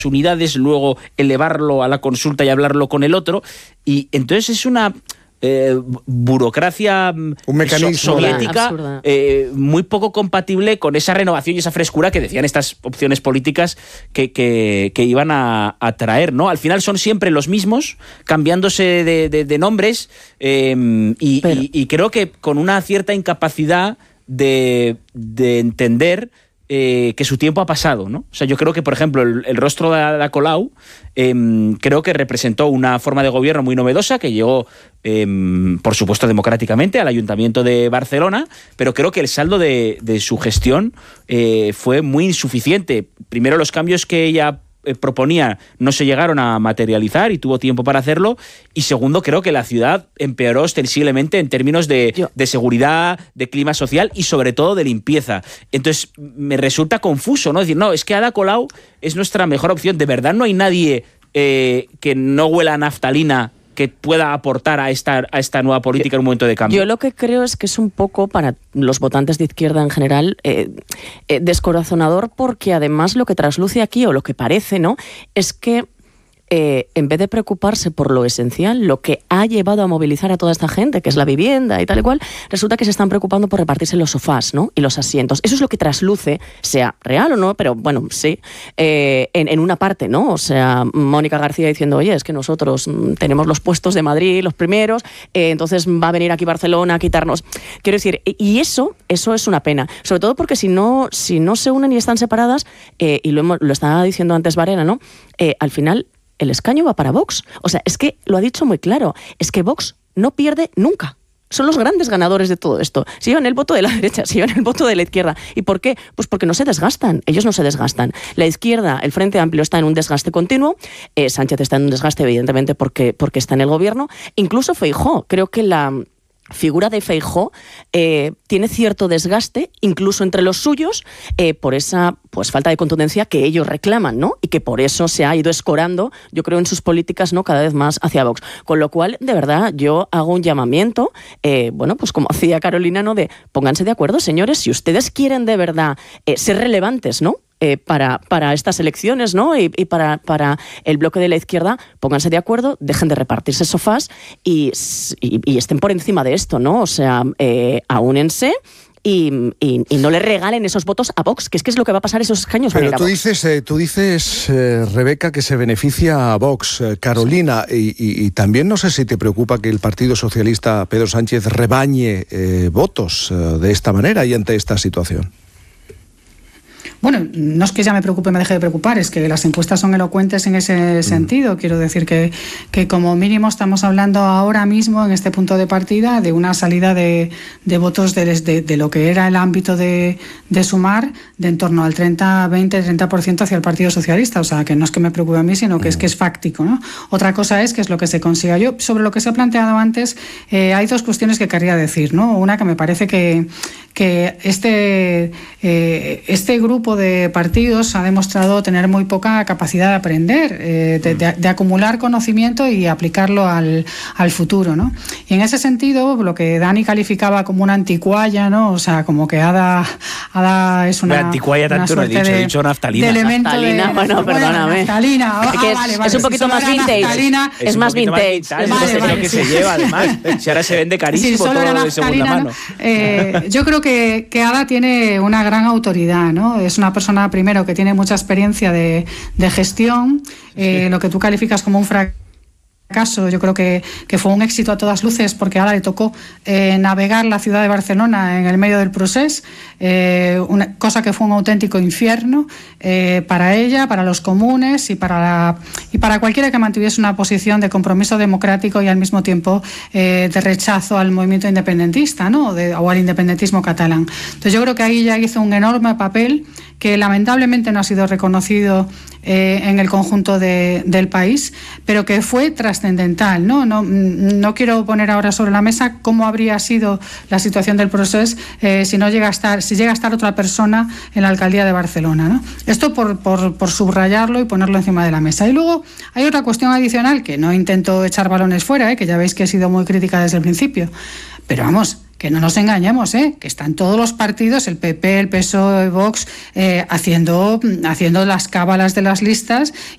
unidades, luego elevarlo a la consulta y hablarlo con el otro, y entonces es una burocracia, un mecanismo soviética muy poco compatible con esa renovación y esa frescura que decían estas opciones políticas que iban a traer, ¿no? Al final son siempre los mismos, cambiándose de nombres, y creo que con una cierta incapacidad de entender que su tiempo ha pasado, ¿no? O sea, yo creo que, por ejemplo, el rostro de Ada Colau creo que representó una forma de gobierno muy novedosa que llegó, por supuesto, democráticamente al Ayuntamiento de Barcelona, pero creo que el saldo de su gestión fue muy insuficiente. Primero, los cambios que ella proponía no se llegaron a materializar y tuvo tiempo para hacerlo, y segundo, creo que la ciudad empeoró ostensiblemente en términos de seguridad, de clima social y sobre todo de limpieza. Entonces me resulta confuso, ¿no? Decir, no, es que Ada Colau es nuestra mejor opción. ¿De verdad no hay nadie que no huela a naftalina que pueda aportar a esta nueva política en un momento de cambio? Yo lo que creo es que es un poco, para los votantes de izquierda en general, descorazonador, porque además lo que trasluce aquí, o lo que parece, ¿no?, es que en vez de preocuparse por lo esencial, lo que ha llevado a movilizar a toda esta gente, que es la vivienda y tal y cual, resulta que se están preocupando por repartirse los sofás, ¿no?, y los asientos. Eso es lo que trasluce, sea real o no, pero bueno, sí, en una parte, ¿no? O sea, Mónica García diciendo, oye, es que nosotros tenemos los puestos de Madrid, los primeros, entonces va a venir aquí Barcelona a quitarnos. Quiero decir, y eso es una pena, sobre todo porque si no se unen y están separadas, y lo estaba diciendo antes Varela, ¿no?, al final el escaño va para Vox. O sea, es que lo ha dicho muy claro, es que Vox no pierde nunca. Son los grandes ganadores de todo esto. Se llevan el voto de la derecha, se llevan el voto de la izquierda. ¿Y por qué? Pues porque no se desgastan. Ellos no se desgastan. La izquierda, el Frente Amplio, está en un desgaste continuo. Sánchez está en un desgaste, evidentemente, porque está en el gobierno. Incluso Feijóo. Creo que la figura de Feijóo tiene cierto desgaste, incluso entre los suyos, por esa falta de contundencia que ellos reclaman, ¿no? Y que por eso se ha ido escorando, yo creo, en sus políticas, ¿no?, cada vez más hacia Vox. Con lo cual, de verdad, yo hago un llamamiento, pues como hacía Carolina, ¿no?, de pónganse de acuerdo, señores, si ustedes quieren de verdad ser relevantes, ¿no?, para estas elecciones, ¿no?, y para el bloque de la izquierda, pónganse de acuerdo, dejen de repartirse sofás y estén por encima de esto, ¿no? O sea, aúnense y no le regalen esos votos a Vox, que es lo que va a pasar, esos escaños. Pero tú dices, Rebeca, que se beneficia a Vox, Carolina, y también no sé si te preocupa que el Partido Socialista, Pedro Sánchez, rebañe votos de esta manera y ante esta situación. Bueno, no es que ya me preocupe, me deje de preocupar, es que las encuestas son elocuentes en ese sentido. Quiero decir que como mínimo estamos hablando ahora mismo, en este punto de partida, de una salida de votos de lo que era el ámbito de Sumar, de en torno al 30% hacia el Partido Socialista. O sea, que no es que me preocupe a mí, sino que es fáctico, ¿no? Otra cosa es que es lo que se consiga. Yo, sobre lo que se ha planteado antes, hay dos cuestiones que querría decir, ¿no? Una, que me parece que este grupo de partidos ha demostrado tener muy poca capacidad de aprender, de acumular conocimiento y aplicarlo al futuro, ¿no? Y en ese sentido, lo que Dani calificaba como una anticuaya, ¿no? O sea, como que Ada es una anticuaya, tanto no he dicho naftalina. De elemento naftalina, de, bueno, perdóname. Naftalina. Es un poquito más vintage. Es más vintage. Es lo que se lleva, además. Si ahora se vende carísimo, solo todo de segunda mano. Yo creo que Ada tiene una gran autoridad, ¿no? Es una persona, primero, que tiene mucha experiencia de gestión, lo que tú calificas como un fracaso, yo creo que fue un éxito a todas luces, porque ahora le tocó navegar la ciudad de Barcelona en el medio del procés, una cosa que fue un auténtico infierno para ella, para los comunes y para cualquiera que mantuviese una posición de compromiso democrático y al mismo tiempo de rechazo al movimiento independentista, ¿no? O al independentismo catalán. Entonces yo creo que ahí ella hizo un enorme papel que lamentablemente no ha sido reconocido en el conjunto del país, pero que fue trascendental, ¿no? No quiero poner ahora sobre la mesa cómo habría sido la situación del proceso si llega a estar otra persona en la alcaldía de Barcelona, ¿no? Esto por subrayarlo y ponerlo encima de la mesa. Y luego hay otra cuestión adicional, que no intento echar balones fuera, que ya veis que he sido muy crítica desde el principio, pero vamos, que no nos engañemos, que están todos los partidos, el PP, el PSOE, Vox, haciendo las cábalas de las listas